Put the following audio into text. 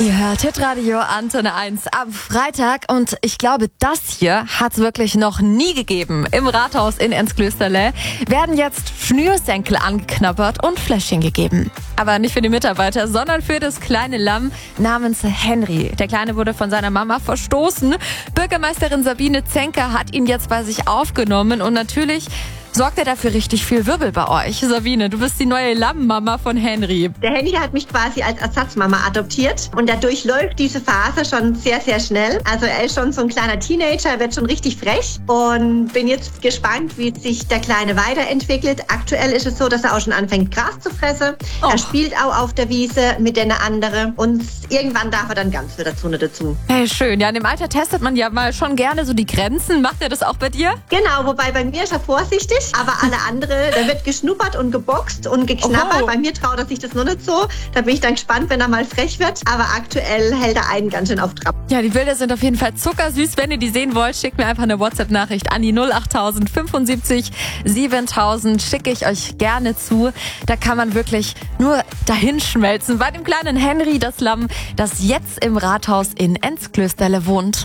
Ihr hört Hitradio Antenne 1 am Freitag und ich glaube, das hier hat es wirklich noch nie gegeben. Im Rathaus in Enzklösterle werden jetzt Schnürsenkel angeknabbert und Fläschchen gegeben. Aber nicht für die Mitarbeiter, sondern für das kleine Lamm namens Henry. Der Kleine wurde von seiner Mama verstoßen. Bürgermeisterin Sabine Zenker hat ihn jetzt bei sich aufgenommen und natürlich sorgt er dafür richtig viel Wirbel bei euch. Sabine, du bist die neue Lammmama von Henry. Der Henry hat mich quasi als Ersatzmama adoptiert und dadurch läuft diese Phase schon sehr, sehr schnell. Also er ist schon so ein kleiner Teenager, er wird schon richtig frech und bin jetzt gespannt, wie sich der Kleine weiterentwickelt. Aktuell ist es so, dass er auch schon anfängt, Gras zu fressen. Er spielt auch auf der Wiese mit den anderen und irgendwann darf er dann ganz viel dazu. Hey, schön. Ja, in dem Alter testet man ja mal schon gerne so die Grenzen. Macht er das auch bei dir? Genau, wobei bei mir ist er vorsichtig. Aber alle andere, da wird geschnuppert und geboxt und geknabbert. Bei mir traut er sich das noch nicht so. Da bin ich dann gespannt, wenn er mal frech wird. Aber aktuell hält er einen ganz schön auf Trab. Ja, die Bilder sind auf jeden Fall zuckersüß. Wenn ihr die sehen wollt, schickt mir einfach eine WhatsApp-Nachricht an die 08000 75 7000. Schicke ich euch gerne zu. Da kann man wirklich nur dahin schmelzen. Bei dem kleinen Henry, das Lamm, das jetzt im Rathaus in Enzklösterle wohnt.